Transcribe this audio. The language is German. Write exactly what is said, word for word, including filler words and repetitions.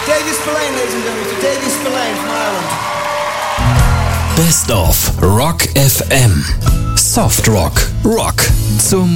Davy Spillane, ladies and gentlemen, Mister Davy Spillane from Ireland. Best of Rock F M. Soft Rock. Rock zum